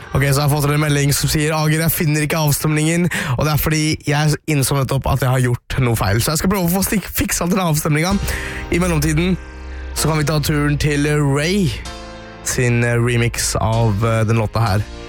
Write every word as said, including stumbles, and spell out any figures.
Ok, så jeg har fått en melding som sier Ager, jeg finner ikke avstemningen, og det er fordi jeg innså nettopp at jeg har gjort noe feil. Så jeg skal prøve å få stikk fiksa til den avstemningen. I mellomtiden så kan vi ta turen til Ray sin remix av den låta her.